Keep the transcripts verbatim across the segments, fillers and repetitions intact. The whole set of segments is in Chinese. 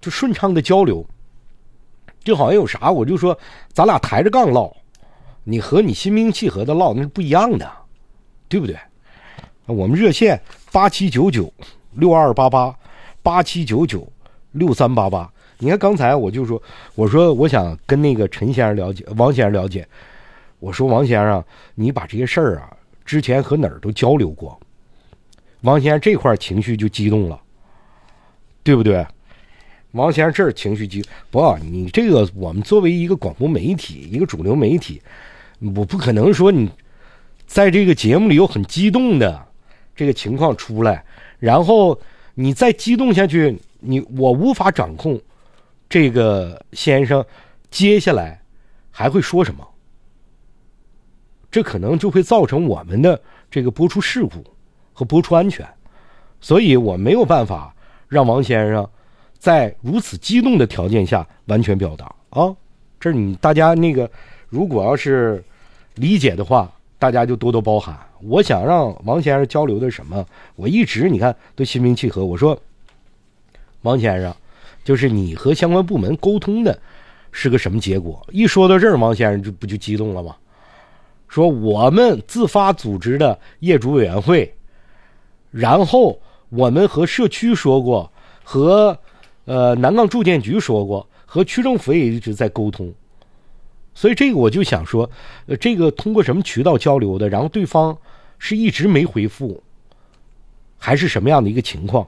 就顺畅的交流。就好像有啥我就说咱俩抬着杠唠，你和你心平气和的唠那是不一样的，对不对？我们热线八七九九六二八八八七九九六三八八。你看刚才我就说，我说我想跟那个陈先生了解，王先生了解。我说王先生，你把这些事儿啊，之前和哪儿都交流过。王先生这块情绪就激动了，对不对？王先生这儿情绪激不，你这个我们作为一个广播媒体，一个主流媒体，我不可能说你在这个节目里有很激动的这个情况出来，然后你再激动下去，你我无法掌控这个先生接下来还会说什么，这可能就会造成我们的这个播出事故和播出安全，所以我没有办法让王先生在如此激动的条件下完全表达啊。这是你大家那个如果要是理解的话，大家就多多包涵。我想让王先生交流的什么，我一直你看都心平气和。我说王先生，就是你和相关部门沟通的是个什么结果？一说到这儿，王先生就不就激动了吗？说我们自发组织的业主委员会，然后我们和社区说过，和呃南岗住建局说过，和区政府也一直在沟通。所以这个我就想说，呃，这个通过什么渠道交流的，然后对方是一直没回复，还是什么样的一个情况？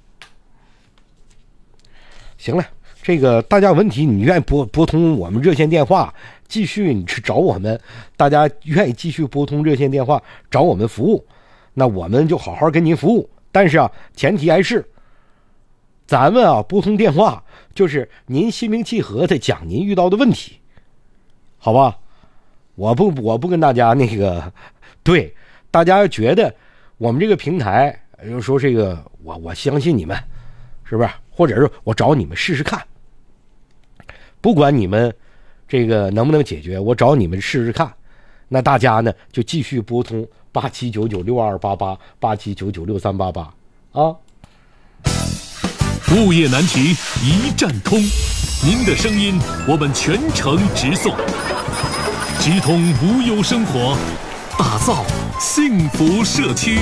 行了，这个大家有问题你愿意拨拨通我们热线电话，继续你去找我们，大家愿意继续拨通热线电话找我们服务，那我们就好好跟您服务。但是啊，前提还是咱们啊拨通电话，就是您心平气和的讲您遇到的问题，好吧？我不我不跟大家那个，对大家觉得我们这个平台就说这个我我相信你们，是不是？或者是我找你们试试看，不管你们这个能不能解决，我找你们试试看。那大家呢就继续拨通八七九九六二八八八七九九六三八八啊。 物业难题一站通，您的声音我们全程直送，直通无忧生活，打造幸福社区。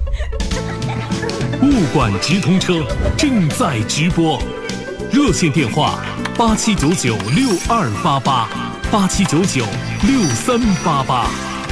物管直通车正在直播，热线电话八七九九六二八八八七九九六三八八。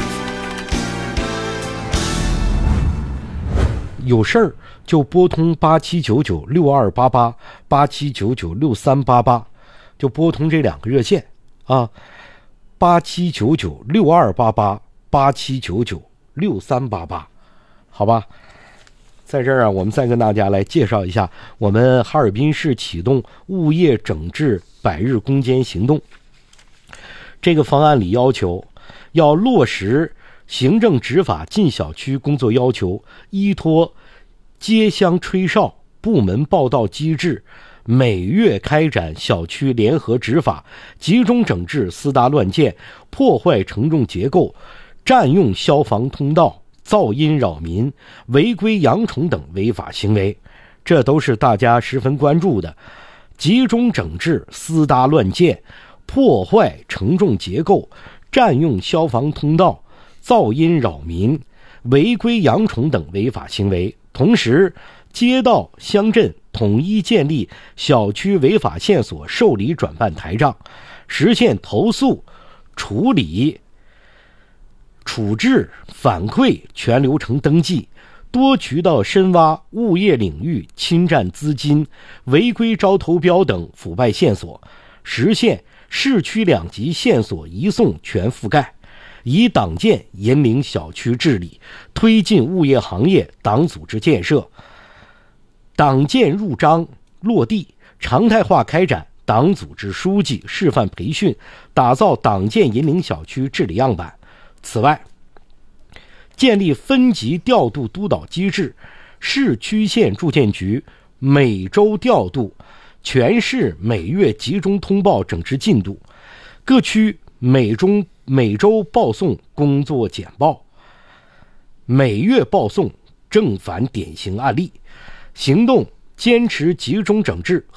有事儿就拨通八七九九六二八八八七九九六三八八，就拨通这两个热线啊，八七九九六二八八八七九九六三八八，好吧？在这儿啊，我们再跟大家来介绍一下，我们哈尔滨市启动物业整治百日攻坚行动。这个方案里要求，要落实行政执法进小区工作要求，依托街乡吹哨部门报到机制，每月开展小区联合执法，集中整治私搭乱建、破坏承重结构、占用消防通道、噪音扰民、违规养宠等违法行为，这都是大家十分关注的。集中整治私搭乱建、破坏承重结构、占用消防通道、噪音扰民、违规养宠等违法行为。同时，街道乡镇统一建立小区违法线索受理转办台账，实现投诉、处理、处置、反馈全流程登记，多渠道深挖物业领域侵占资金、违规招投标等腐败线索，实现市区两级线索移送全覆盖，以党建引领小区治理，推进物业行业党组织建设，党建入章落地，常态化开展党组织书记示范培训，打造党建引领小区治理样板。此外，建立分级调度督导机制，市区县住建局每周调度，全市每月集中通报整治进度，各区每周每周报送工作简报，每月报送正反典型案例，行动坚持集中整治